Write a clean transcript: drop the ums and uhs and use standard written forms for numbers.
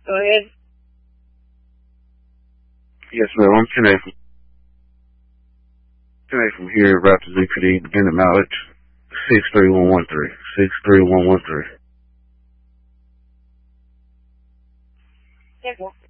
Go ahead. Yes, ma'am. I'm connected from here, Raptors EPD, beginning mileage 63113. 63113. Yes,